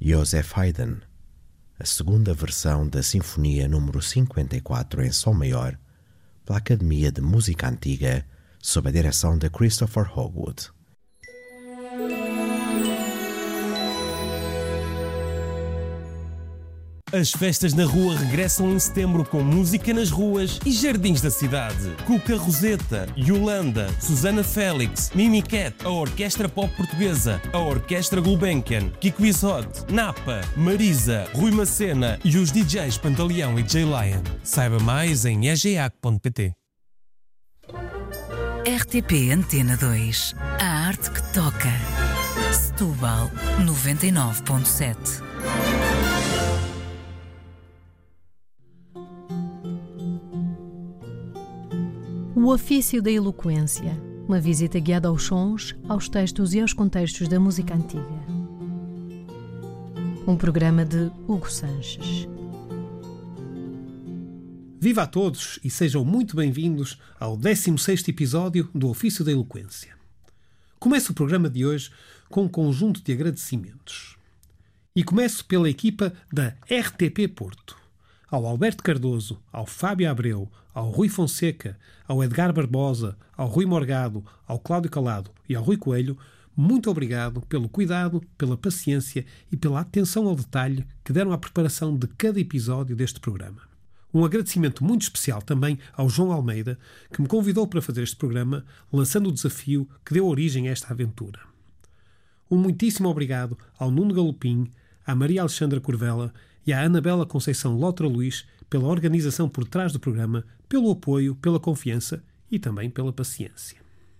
Joseph Haydn, a segunda versão da Sinfonia número 54 em Sol maior, pela Academia de Música Antiga, sob a direção de Christopher Hogwood. As festas na rua regressam em setembro com música nas ruas e jardins da cidade. Cuca Roseta, Yolanda, Susana Félix, Mimi Cat, a Orquestra Pop Portuguesa, a Orquestra Gulbenkian, Kiko Isotte, Napa, Marisa, Rui Macena e os DJs Pantaleão e J-Lion. Saiba mais em egeac.pt. RTP Antena 2. A arte que toca. Setúbal 99.7. O ofício da eloquência. Uma visita guiada aos sons, aos textos e aos contextos da música antiga. Um programa de Hugo Sanches. Viva a todos e sejam muito bem-vindos ao 16º episódio do Ofício da Eloquência. Começo o programa de hoje com um conjunto de agradecimentos. E começo pela equipa da RTP Porto. Ao Alberto Cardoso, ao Fábio Abreu, ao Rui Fonseca, ao Edgar Barbosa, ao Rui Morgado, ao Cláudio Calado e ao Rui Coelho, muito obrigado pelo cuidado, pela paciência e pela atenção ao detalhe que deram à preparação de cada episódio deste programa. Um agradecimento muito especial também ao João Almeida, que me convidou para fazer este programa, lançando o desafio que deu origem a esta aventura. Um muitíssimo obrigado ao Nuno Galopim, à Maria Alexandra Corvella e à Anabela Conceição Lotra Luís pela organização por trás do programa, pelo apoio, pela confiança e também pela paciência.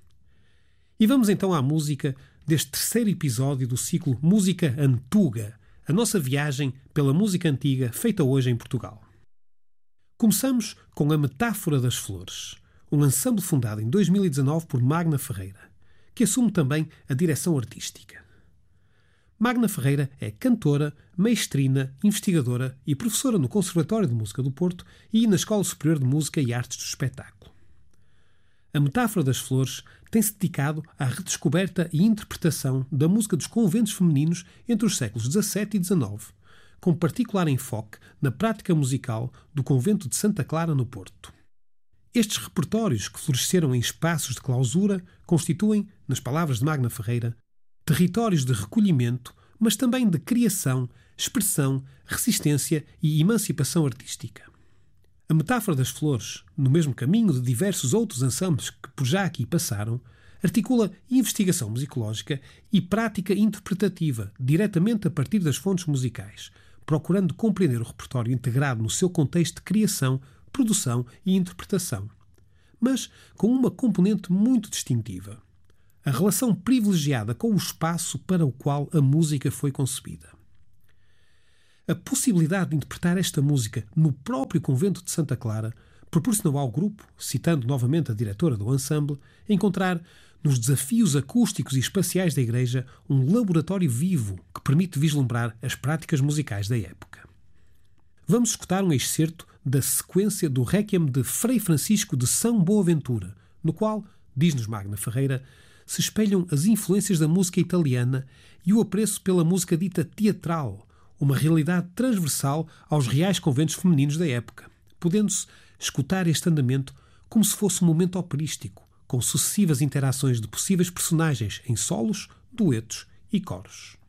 E vamos então à música deste terceiro episódio do ciclo Música Antuga, a nossa viagem pela música antiga feita hoje em Portugal. Começamos com A Metáfora das Flores, um ensemble fundado em 2019 por Magna Ferreira, que assume também a direção artística. Magna Ferreira é cantora, maestrina, investigadora e professora no Conservatório de Música do Porto e na Escola Superior de Música e Artes do Espetáculo. A Metáfora das Flores tem-se dedicado à redescoberta e interpretação da música dos conventos femininos entre os séculos XVII e XIX, com particular enfoque na prática musical do convento de Santa Clara, no Porto. Estes repertórios, que floresceram em espaços de clausura, constituem, nas palavras de Magna Ferreira, territórios de recolhimento, mas também de criação, expressão, resistência e emancipação artística. A Metáfora das Flores, no mesmo caminho de diversos outros ensembles que por já aqui passaram, articula investigação musicológica e prática interpretativa diretamente a partir das fontes musicais, procurando compreender o repertório integrado no seu contexto de criação, produção e interpretação, mas com uma componente muito distintiva: a relação privilegiada com o espaço para o qual a música foi concebida. A possibilidade de interpretar esta música no próprio convento de Santa Clara proporcionou ao grupo, citando novamente a diretora do ensemble, encontrar nos desafios acústicos e espaciais da igreja um laboratório vivo que permite vislumbrar as práticas musicais da época. Vamos escutar um excerto da sequência do Réquiem de Frei Francisco de São Boaventura, no qual, diz-nos Magna Ferreira, se espelham as influências da música italiana e o apreço pela música dita teatral, uma realidade transversal aos reais conventos femininos da época, podendo-se escutar este andamento como se fosse um momento operístico, com sucessivas interações de possíveis personagens em solos, duetos e coros.